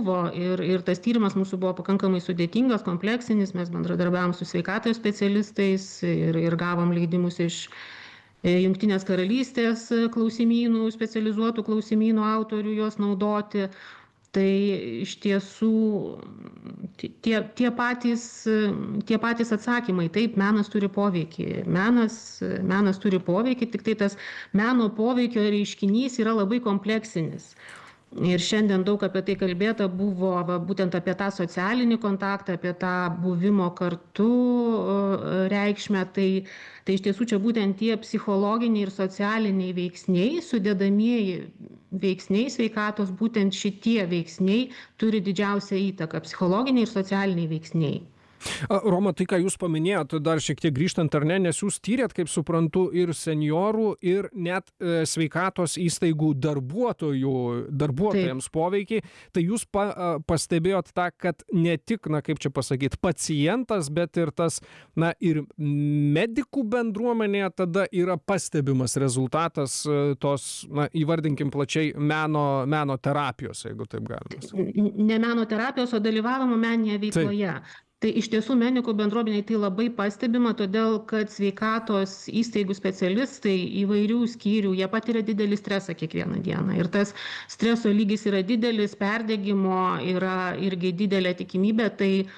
buvo ir tas tyrimas mūsų buvo pakankamai sudėtingas, kompleksinis, mes bendradarbiavom su sveikatos specialistais ir gavom leidimus iš Jungtinės karalystės klausimynų, specializuotų klausimynų autorių juos naudoti. Tai iš tiesų tie patys atsakymai, taip, menas turi poveikį. Menas turi poveikį, tik tai tas meno poveikio reiškinys yra labai kompleksinis. Ir šiandien daug apie tai kalbėta buvo būtent apie tą socialinį kontaktą, apie tą buvimo kartu reikšmę. Tai iš tiesų čia būtent tie psichologiniai ir socialiniai veiksniai, sudedamieji veiksniai sveikatos, būtent šitie veiksniai turi didžiausią įtaką, psichologiniai ir socialiniai veiksniai. Roma, tai ką jūs paminėjot, dar šiek tiek grįžtant ar ne, nes jūs tyrėt, kaip suprantu, ir seniorų, ir net sveikatos įstaigų darbuotojams poveikį, tai jūs pastebėjot tą, kad ne tik, kaip čia pasakyti, pacientas, bet ir tas, ir medikų bendruomenėje tada yra pastebimas rezultatas tos, įvardinkim plačiai, meno terapijos, jeigu taip galima. Ne meno terapijos, o dalyvavimo meninėje veikloje. Tai iš tiesų medikų bendruomeniai tai labai pastebima, todėl kad sveikatos įstaigų specialistai įvairių skyrių, jie patiria didelį stresą kiekvieną dieną. Ir tas streso lygis yra didelis, perdegimo yra irgi didelė tikimybė,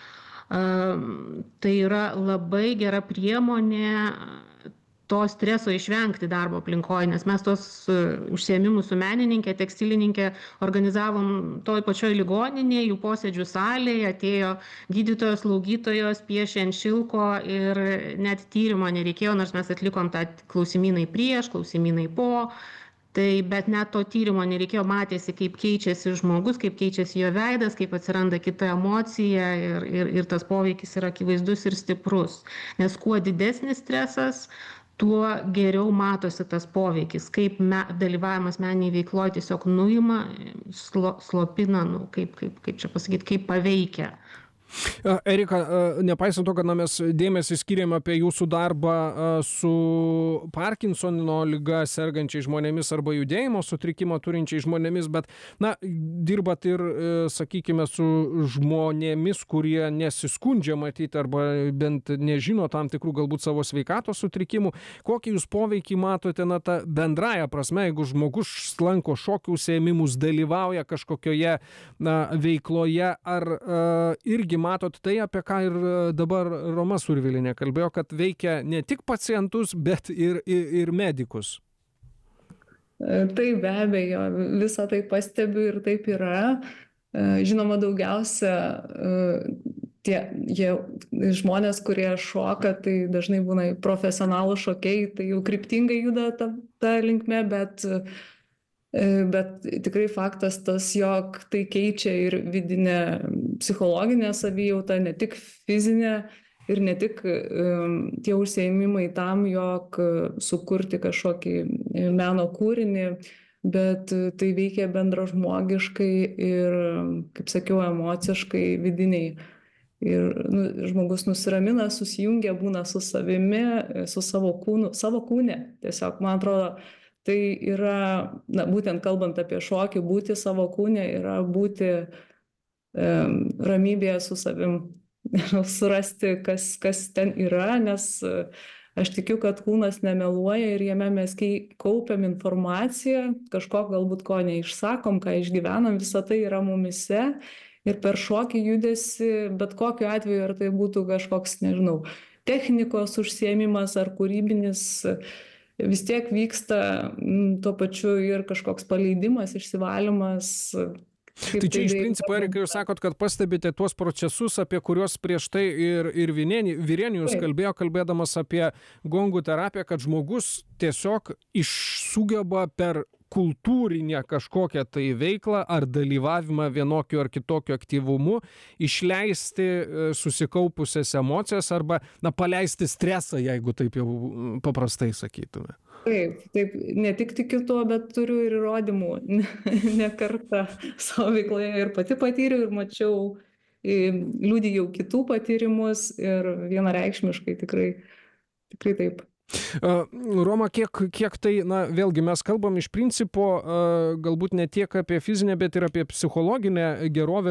tai yra labai gera priemonė to streso išvengti darbo aplinkoje, nes mes tos užsiėmimus su menininkė, tekstilininkė organizavom toj pačioj ligoninėje, jų posėdžių salėje, atėjo gydytojos, slaugytojos, piešė ant šilko ir net tyrimo nereikėjo, nors mes atlikom tą klausimynai prieš, klausimynai po. Bet net to tyrimo nereikėjo, matėsi, kaip keičiasi žmogus, kaip keičiasi jo veidas, kaip atsiranda kita emocija ir tas poveikis yra akivaizdus ir stiprus. Nes kuo didesnis stresas, tuo geriau matosi tas poveikis, kaip dalyvavimas meniniai veikloje tiesiog nuima, slopina, kaip čia pasakyti, kaip paveikia. Erika, nepaisant to, kad mes dėmesį skiriam apie jūsų darbą su Parkinsono liga sergančiais žmonėmis arba judėjimo sutrikimo turinčiais žmonėmis, bet, dirbat ir, sakykime, su žmonėmis, kurie nesiskundžia matyti arba bent nežino tam tikrų galbūt savo sveikatos sutrikimų. Kokį jūs poveikį matote, ta bendraja prasme, jeigu žmogus lanko šokių užsiėmimus, dalyvauja kažkokioje veikloje, ar irgi matot tai, apie ką ir dabar Roma Survilinė kalbėjo, kad veikia ne tik pacientus, bet ir medikus. Taip, be abejo, visą tai pastebiu ir taip yra. Žinoma, daugiausia jie žmonės, kurie šoka, tai dažnai būna profesionalų šokėjai, tai jau kryptingai juda ta linkme, bet tikrai faktas tas, jog tai keičia ir vidinę psichologinę savijautą, ne tik fizinę ir ne tik tie užsiėmimai tam, jog sukurti kažkokį meno kūrinį, bet tai veikia bendražmogiškai ir, kaip sakiau, emociškai, vidiniai. Ir žmogus nusiramina, susijungia, būna su savimi, su savo kūnu, savo kūne. Tiesiog, man atrodo, tai yra, būtent kalbant apie šokį, būti savo kūne yra būti ramybėje su savim, surasti, kas ten yra, nes aš tikiu, kad kūnas nemeluoja ir jame mes kaupiam informaciją, kažko galbūt ko neišsakom, ką išgyvenam, visa tai yra mumise ir per šokį judesi, bet kokiu atveju, ar tai būtų kažkoks, nežinau, technikos užsiėmimas ar kūrybinis, vis tiek vyksta tuo pačiu ir kažkoks paleidimas, išsivalymas. Tai čia iš principo, Erika, jūs sakot, kad pastebite tuos procesus, apie kuriuos prieš tai ir Virenijus kalbėdamas apie gongų terapiją, kad žmogus tiesiog sugeba per kultūrinę kažkokią tai veiklą ar dalyvavimą vienokiu ar kitokiu aktyvumu išleisti susikaupusias emocijas arba paleisti stresą, jeigu taip jau paprastai sakytume. Taip, ne tik tikiu tuo, bet turiu ir įrodymų ne kartą savo veikloje ir pati patyriau ir mačiau, liudijau kitų patyrimus ir vienareikšmiškai tikrai taip. Roma, kiek tai, vėlgi mes kalbam iš principo galbūt ne tiek apie fizinę, bet ir apie psichologinę gerovę